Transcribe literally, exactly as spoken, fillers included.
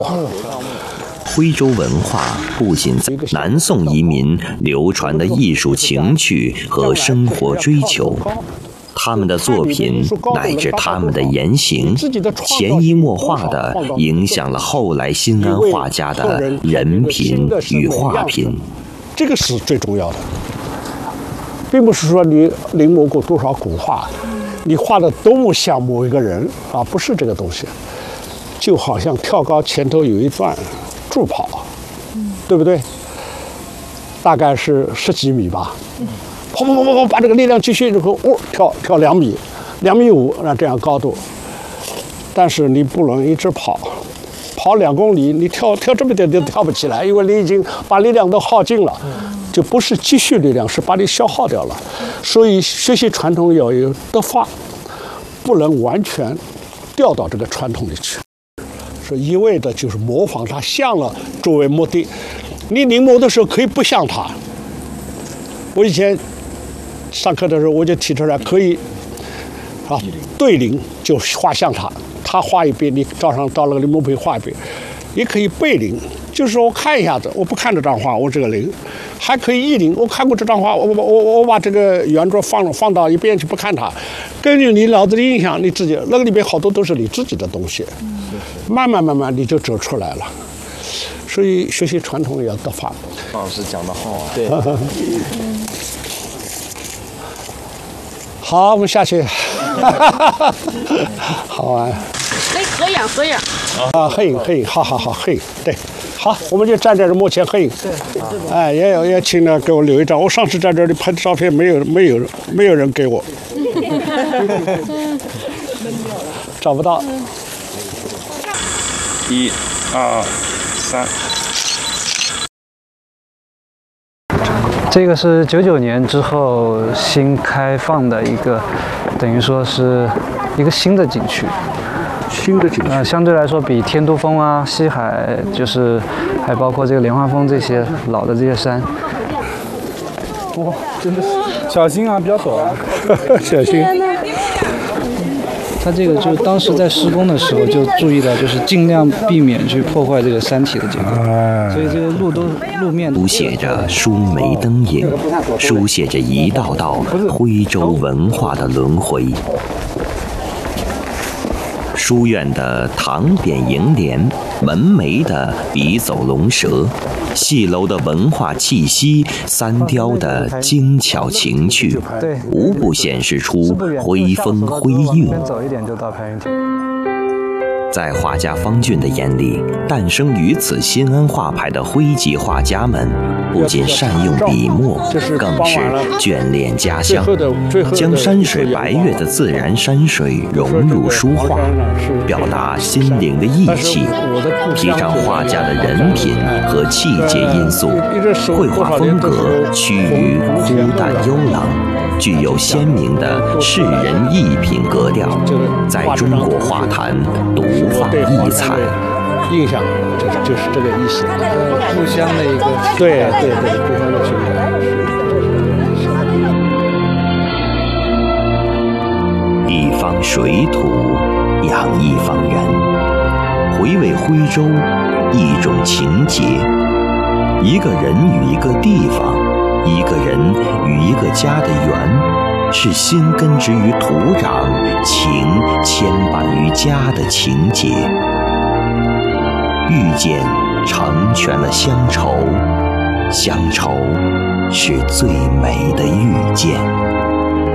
徽州文化不仅在南宋移民流传的艺术情趣和生活追求，他们的作品乃至他们的言行，潜移默化地影响了后来新安画家的人品与画品。 这个是最重要的，并不是说你临摹过多少古画，你画的多么像某一个人啊，不是这个东西。就好像跳高前头有一段助跑，对不对？大概是十几米吧，跑跑跑跑跑，把这个力量继续，然后哦，跳跳两米，两米五，那这样高度。但是你不能一直跑，跑两公里，你跳跳这么点都跳不起来，因为你已经把力量都耗尽了，就不是积蓄力量，是把你消耗掉了。所以学习传统要有德法，不能完全掉到这个传统里去。一味的就是模仿它像了作为目的，你临摹的时候可以不像它。我以前上课的时候我就提出来，可以啊对临就画像它，他画一遍，你照上照那个临摹碑画一遍，也可以背临，就是说我看一下子，我不看这张画，我这个临，还可以意临，我看过这张画，我我我我把这个原作放放到一边去不看它，根据你脑子的印象，你自己那个里面好多都是你自己的东西。慢慢慢慢你就走出来了，所以学习传统也要德法。 老师讲得好啊，对。 好，我们下去。好玩。 来合影合影。 啊，合影合影，好好好，合影，对。好，我们就站在这幕前合影。对。哎，也有也请呢给我留一张。我上次在这里拍的照片，没有没有没有人给我。找不到。 一、二、三。 这个是九九年之后新开放的一个，等于说是一个新的景区。 新的景区。 呃，相对来说比天都峰啊、西海，就是还包括这个莲花峰这些老的这些山。 哇，真的是小心啊，比较陡啊， 小心。 它这个就当时在施工的时候就注意到，就是尽量避免去破坏这个山体的结构，所以这个路都路面书写着疏梅灯影，书写着一道道徽州文化的轮回。书院的堂匾楹联，门楣的笔走龙蛇，戏楼的文化气息，三雕的精巧情趣，无不显示出徽风徽韵。 走一点就到排云亭。 在画家方俊的眼里，诞生于此新安画派的徽籍画家们，不仅善用笔墨，更是眷恋家乡，将山水白月的自然山水融入书画，表达心灵的意气，提倡画家的人品和气节因素。绘画风格趋于孤淡幽冷，具有鲜明的世人艺品格调，在中国画坛独放异彩。 印象就是就是这个意思， 故乡的一个对对对故乡的情感。 一方水土养一方人，回味徽州一种情结，一个人与一个地方，一个人与一个家的缘，是心根植于土壤，情牵绊于家的情结。遇见成全了乡愁，乡愁是最美的遇见。